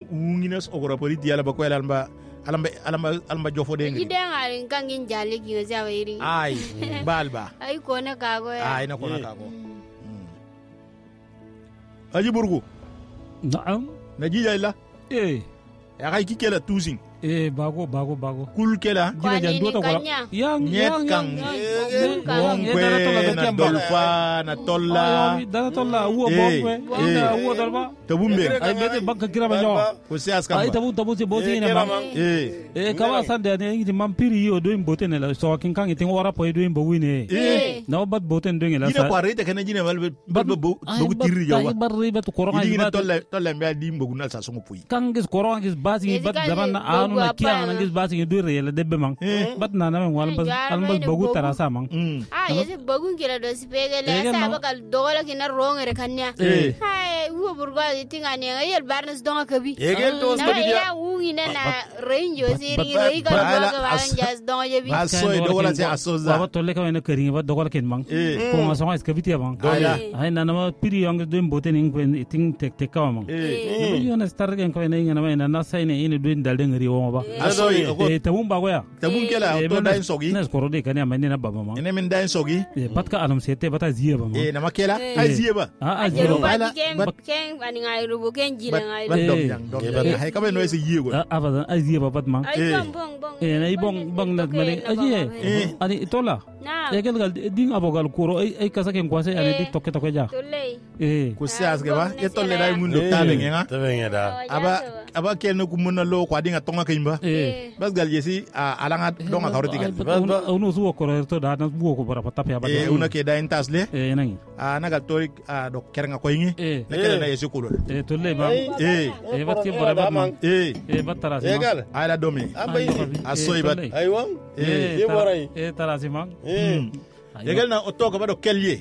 ungines ogora pori diala ba ko alamba jofo de ngi gidan arin kan gin jale ki yoza wairi ai balba ai ko na kago ya ai na ko na kago aji burgu na'am najija illa ya kai kikela tuzing bago kul kela Kwa jan nini dota ko kanya? yang kang bongwe na dolfa na tolla dana tolla wo bongwe wo dalba tabumbe ay bete banka kira ba nyawa ko sias kamba ay tabu se bote ne ba kama sande ne ngi mampiri yo do imbote ne la so kin kan itin wara po do imbo wine na bat bote ndo ngi la sa ina ko arete kana jine mal bo tirri yawa barri bat korona ina tolla mbe di imbo gunal sa songo puyi kan gis korona gis basi bat zaman anu na kiya na gis basi do rele debbe man bat na na wal bas bogu tarasa man yese bogun kira do spegele sa bakal dogola kina rongere kanya hay wo burga tinga ne yel barnes donga kabi egel to na ya ungi na range siri rei ka doga waran jas donga jebi aso dogola se asoza ba tolle ka ene kering ba dogola ken man ko ma songa skabiti man hay na na piri yang do mbote ning ko ting tek ka man yo na star gen ko ene ngana na sai ne ine do dalde ngari wo ba aso tabun ba goya tabun kela to dai sogi nes koro de kan ya men na baba man ene min dai sogi bat ka alam sete bata ziye ba man na makela ai ziye ba ajero ba ken ani ngai rubo ken jile ngai dom hay ka be no ese yiye go abadan ai ziye ba bat man ai bong na bong na male ajiye ani tola egel gal ding abogal kuro ay kasa ken kwase ani dik tokke ja tolle ko sias ke ba e tolle dai mun do tabe ngenga da aba kel no kumunna lo kwa dinga tonga kimba bas gal yesi alanga donga kawroti gal uno suwo koro to da na buwo ko bara patap ya ba una ke da intasle nangi nagal torik do kerenga ko yingi na kele na yesi kulo tolle ba bat ke bara ba man bat tarasi egal ay la domi asoy bat ay wam ye boray tarasi man yegal na otto ko ba do kelye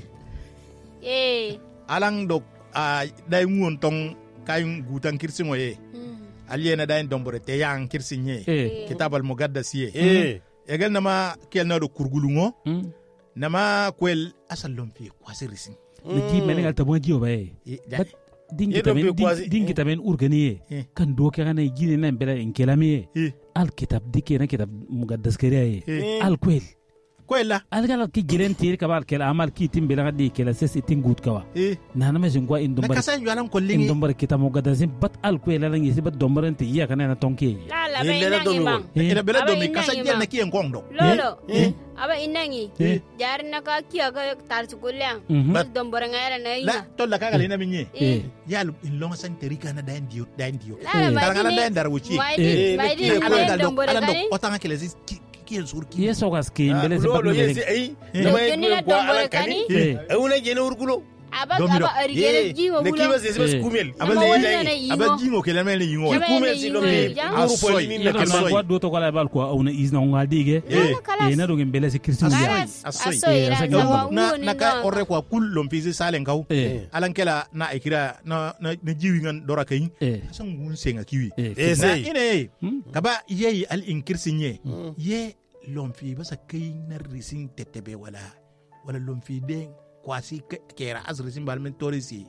alang do dai ngon tong kayum gutan kirsingo aliena dain dombore te yang kirsinye kitabal mugaddasiye egal nama kel na do kurgulungo nama kwel asallom fi kwasirisin niki mengal tabo jiyo bae dingi tamen urganiye kan do ke kana jine na bela en kelamiye al kitab dike na kitab mugaddas kariye al kwela algala ki gilen tir kabal kel amal ki timbela ngadi kel ses itin gut kawa nana me jingwa indum bar kasan yalan kollingi indum bar kita mo gadazin bat al kwela langi si bat dombaran ti ya kana na tonki la ina bela domi kasan jel na ki en gongdo lolo aba inangi jar na ka ki aga tar sukulla bat dombara ngara na ina la tolla ka galina minye ya in longa san terika na dain dio kala dain dar wuci ala dombara kani otanga kele kiel surki yeso gaski mbele se lolo yesi ay namay ko ala kani awuna jene urgulo aba arigere jiwo bulo ne kiba se bas kumel aba jingo kele mel yingo kumel si lomi uru poli min na kalma ko do to kala bal ko awuna izna ngal dige na do mbele se kirsin ya asoy na ka orre ko kul lompi se salen kaw alan kela na ikira na jiwi ngan dora kay san ngun senga kiwi ine kaba yeyi al inkirsinye ye lomfi basa kay na risin tetebe wala lomfi den kwasi kera azrisin balmen torisi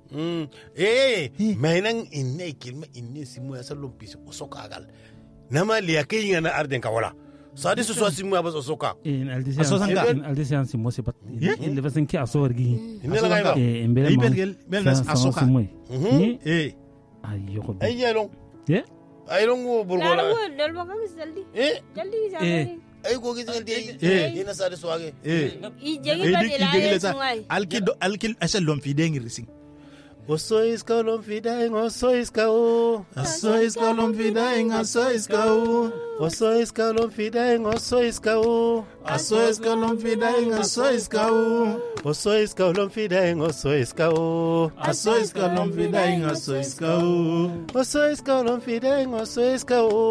mainan inne kilma inne simu ya sallon pisi osokagal nama liya kay ngana arden ka wala sadi su so simu abas osoka aldisian simu se bat le basen ki aso wargi inne la gayba embele belnas asoka ayo ko ayelon ayelon burgola dal mo kan saldi ay ko gis ngal dey ina sadi swage i jegi ba de la alkil asallom fi dengi rising osois kalom fidaing osois kao osois kalom fidaing osois kao osois kalom fidaing osois kao osois kalom fidaing osois kao osois kalom fidaing osois kao osois kalom fidaing osois kao osois kalom fidaing osois kao